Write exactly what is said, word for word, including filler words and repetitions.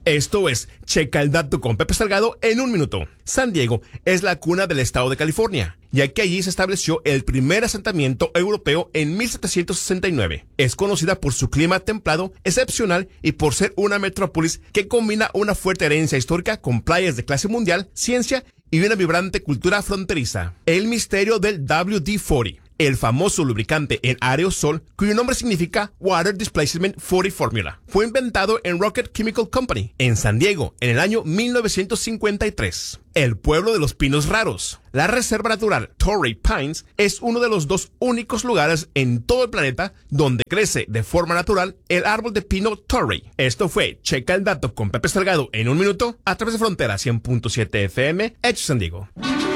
Esto es Checa el Dato con Pepe Salgado en un minuto. San Diego es la cuna del estado de California, ya que allí se estableció el primer asentamiento europeo en mil setecientos sesenta y nueve. Es conocida por su clima templado, excepcional y por ser una metrópolis que combina una fuerte herencia histórica con playas de clase mundial, ciencia y una vibrante cultura fronteriza. El misterio del W D cuarenta. El famoso lubricante en aerosol, cuyo nombre significa Water Displacement cuarenta Formula, fue inventado en Rocket Chemical Company, en San Diego, en el año mil novecientos cincuenta y tres. El pueblo de los pinos raros. La Reserva Natural Torrey Pines es uno de los dos únicos lugares en todo el planeta donde crece de forma natural el árbol de pino Torrey. Esto fue Checa el Dato con Pepe Salgado en un minuto a través de Frontera cien punto siete F M, hecho San Diego.